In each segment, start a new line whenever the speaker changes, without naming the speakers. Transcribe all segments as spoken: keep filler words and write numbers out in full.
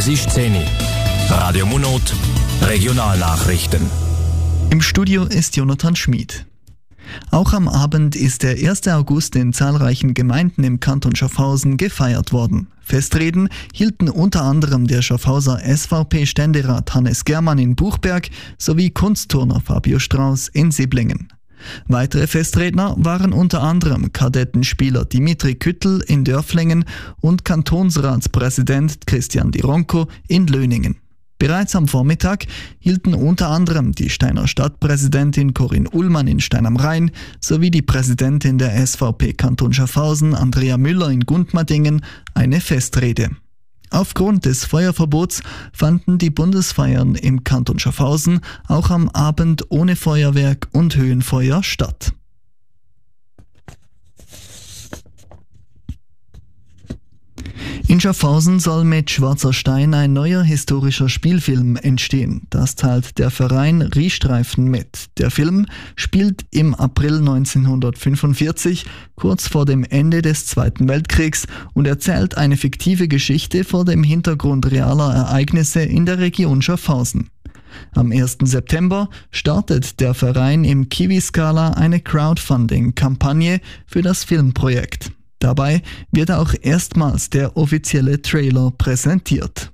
Es ist zehn Uhr. Radio Munot, Regionalnachrichten.
Im Studio ist Jonathan Schmid. Auch am Abend ist der erste August in zahlreichen Gemeinden im Kanton Schaffhausen gefeiert worden. Festreden hielten unter anderem der Schaffhauser S V P-Ständerat Hannes Germann in Buchberg sowie Kunstturner Fabio Strauß in Siblingen. Weitere Festredner waren unter anderem Kadettenspieler Dimitri Küttl in Dörflingen und Kantonsratspräsident Christian Di Ronco in Löningen. Bereits am Vormittag hielten unter anderem die Steiner Stadtpräsidentin Corinne Ullmann in Stein am Rhein sowie die Präsidentin der S V P Kanton Schaffhausen Andrea Müller in Gundmadingen eine Festrede. Aufgrund des Feuerverbots fanden die Bundesfeiern im Kanton Schaffhausen auch am Abend ohne Feuerwerk und Höhenfeuer statt. In Schaffhausen soll mit Schwarzer Stein ein neuer historischer Spielfilm entstehen. Das teilt der Verein Riestreifen mit. Der Film spielt im April neunzehnhundertfünfundvierzig, kurz vor dem Ende des Zweiten Weltkriegs, und erzählt eine fiktive Geschichte vor dem Hintergrund realer Ereignisse in der Region Schaffhausen. Am ersten September startet der Verein im Kiwi-Skala eine Crowdfunding-Kampagne für das Filmprojekt. Dabei wird auch erstmals der offizielle Trailer präsentiert.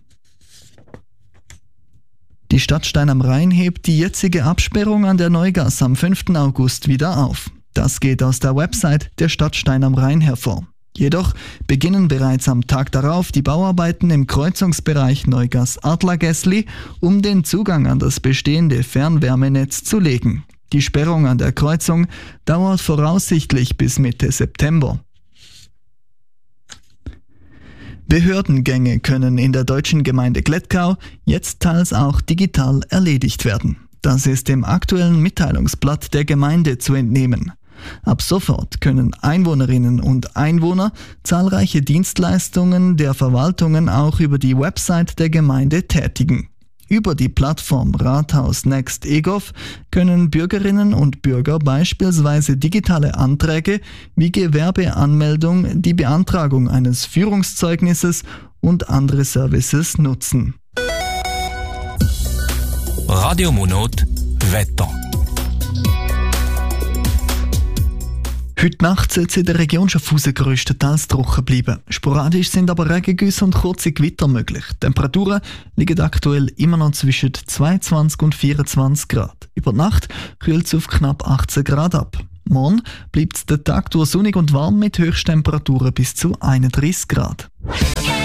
Die Stadt Stein am Rhein hebt die jetzige Absperrung an der Neugasse am fünften August wieder auf. Das geht aus der Website der Stadt Stein am Rhein hervor. Jedoch beginnen bereits am Tag darauf die Bauarbeiten im Kreuzungsbereich Neugass-Adlergässli, um den Zugang an das bestehende Fernwärmenetz zu legen. Die Sperrung an der Kreuzung dauert voraussichtlich bis Mitte September. Behördengänge können in der deutschen Gemeinde Glettkau jetzt teils auch digital erledigt werden. Das ist dem aktuellen Mitteilungsblatt der Gemeinde zu entnehmen. Ab sofort können Einwohnerinnen und Einwohner zahlreiche Dienstleistungen der Verwaltungen auch über die Website der Gemeinde tätigen. Über die Plattform Rathaus Next eGov können Bürgerinnen und Bürger beispielsweise digitale Anträge wie Gewerbeanmeldung, die Beantragung eines Führungszeugnisses und andere Services nutzen.
Radio Munot, Wetter.
Heute Nacht soll es in der Region Schaffhausen grösstenteils trocken bleiben. Sporadisch sind aber Regengüsse und kurze Gewitter möglich. Die Temperaturen liegen aktuell immer noch zwischen zweiundzwanzig und vierundzwanzig Grad. Über die Nacht kühlt es auf knapp achtzehn Grad ab. Morgen bleibt es den Tag durch sonnig und warm mit Höchsttemperaturen bis zu einunddreißig Grad.